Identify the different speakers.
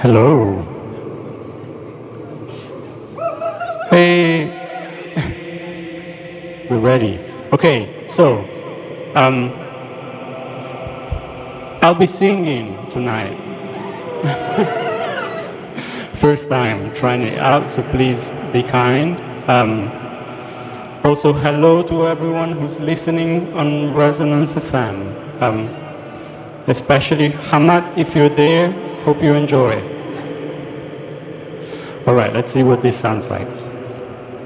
Speaker 1: Hello. Hey. We're ready. Okay, so I'll be singing tonight. First time trying it out, so please be kind. Also, hello to everyone who's listening on Resonance FM. Especially Hamad, if you're there, hope you enjoy. All right, let's see what this sounds like.